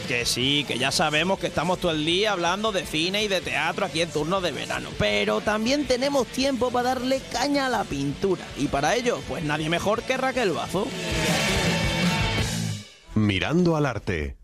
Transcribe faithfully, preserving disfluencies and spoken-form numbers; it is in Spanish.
Que sí, que ya sabemos que estamos todo el día hablando de cine y de teatro aquí en Turno de Verano, pero también tenemos tiempo para darle caña a la pintura, y para ello, pues nadie mejor que Raquel Bazo. Mirando al arte.